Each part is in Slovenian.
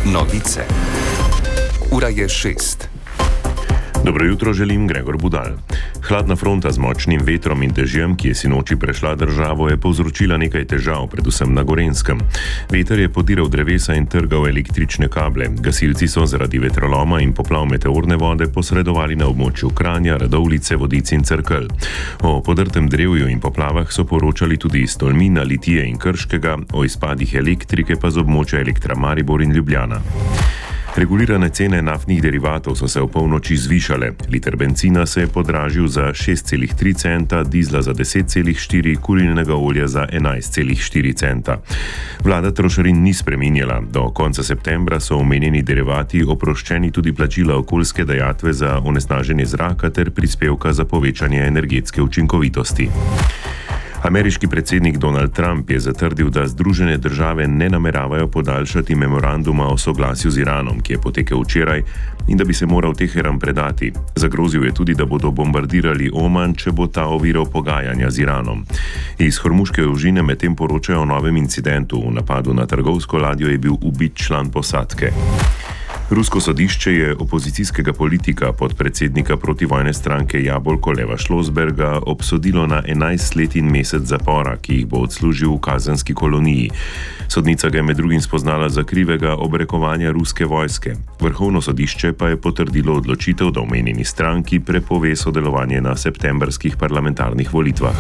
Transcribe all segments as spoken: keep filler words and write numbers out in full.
Novice. Ura je šest. Dobro jutro želim, Gregor Budal. Hladna fronta z močnim vetrom in dežjem, ki je sinoči prešla državo, je povzročila nekaj težav, predvsem na Gorenjskem. Veter je podiral drevesa in trgal električne kable. Gasilci so zaradi vetroloma in poplav meteorne vode posredovali na območju Kranja, Radovljice, Vodic in Cerkelj. O podrtem drevju in poplavah so poročali tudi iz Tolmina, Litije in Krškega, o izpadih elektrike pa z območja Elektra Maribor in Ljubljana. Regulirane cene naftnih derivatov so se v polnoči zvišale. Liter bencina se je podražil za šest celih tri centa, dizla za deset celih štiri, kurilnega olja za enajst celih štiri centa. Vlada trošarin ni spreminjala. Do konca septembra so omenjeni derivati oproščeni tudi plačila okoljske dajatve za onesnaženje zraka ter prispevka za povečanje energetske učinkovitosti. Ameriški predsednik Donald Trump je zatrdil, da Združene države ne nameravajo podaljšati memoranduma o soglasju z Iranom, ki je potekel včeraj, in da bi se moral Teheran predati. Zagrozil je tudi, da bodo bombardirali Oman, če bo ta oviral pogajanja z Iranom. Iz Hormuške ožine medtem poročajo o novem incidentu. V napadu na trgovsko ladjo je bil ubit član posadke. Rusko sodišče je opozicijskega politika, podpredsednika protivojne stranke Jabolko Leva Šlosberga, obsodilo na enajst let in mesec zapora, ki jih bo odslužil v kazenski koloniji. Sodnica ga je med drugim spoznala za krivega obrekovanja ruske vojske. Vrhovno sodišče pa je potrdilo odločitev, da omenjeni stranki prepove sodelovanje na septembrskih parlamentarnih volitvah.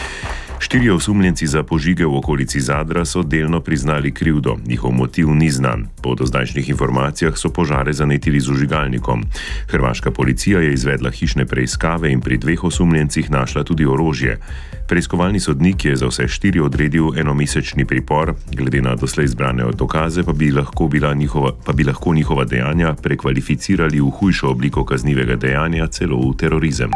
Štirje osumljenci za požige v okolici Zadra so delno priznali krivdo. Njihov motiv ni znan. Po dozdajšnjih informacijah so požare zanetili z vžigalnikom. Hrvaška policija je izvedla hišne preiskave in pri dveh osumljencih našla tudi orožje. Preiskovalni sodnik je za vse štiri odredil enomesečni pripor, glede na doslej zbrane dokaze pa bi lahko, bila njihova, pa bi lahko njihova dejanja prekvalificirali v hujšo obliko kaznivega dejanja, celo v terorizem.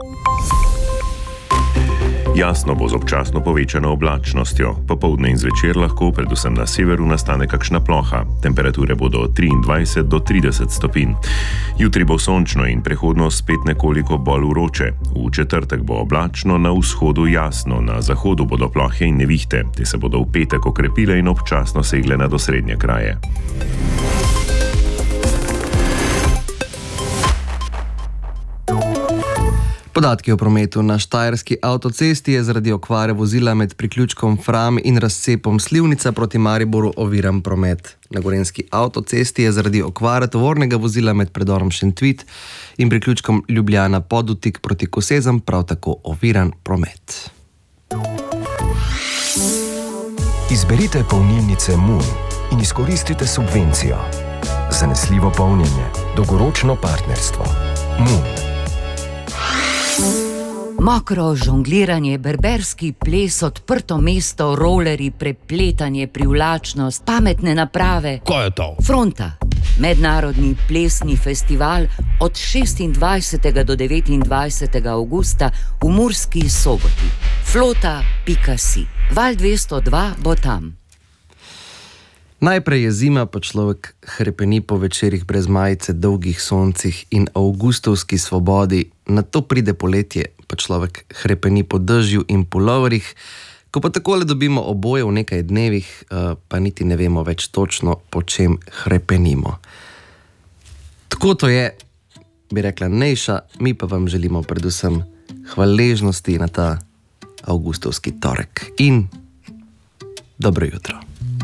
Jasno bo z občasno povečano oblačnostjo. Popoldne in zvečer lahko, predvsem na severu, nastane kakšna ploha. Temperature bodo od triindvajset do trideset stopinj. Jutri bo sončno in prehodno spet nekoliko bolj vroče. V četrtek bo oblačno, na vzhodu jasno, na zahodu bodo plohe in nevihte. Te se bodo v petek okrepile in občasno segle nad osrednje kraje. Podatki o prometu na štajerski avtocesti je zaradi okvare vozila med priključkom Fram in razcepom Slivnica proti Mariboru oviran promet. Na gorenjski avtocesti je zaradi okvare tovornega vozila med predorom Šentvit in priključkom Ljubljana Podutik proti Kosezam prav tako oviran promet. Izberite polnilnice Moon in izkoristite subvencijo. Zanesljivo polnjenje, dolgoročno partnerstvo. Moon. Mokro žongliranje, berberski ples, odprto mesto, rolerji, prepletanje, privlačnost, pametne naprave. Kaj je to? Fronta. Mednarodni plesni festival od šestindvajsetega do devetindvajsetega avgusta v Murski Soboti. Flota pika si. Val dvesto dva bo tam. Najprej je zima, pa človek hrepeni po večerih brez majice, dolgih soncih in avgustovski svobodi. Nato pride poletje, pa človek hrepeni po dežju in puloverjih. Ko pa takole dobimo oboje v nekaj dnevih, pa niti ne vemo več točno, po čem hrepenimo. Tako to je, bi rekla Nejša, mi pa vam želimo predvsem hvaležnosti na ta avgustovski torek. In dobro jutro.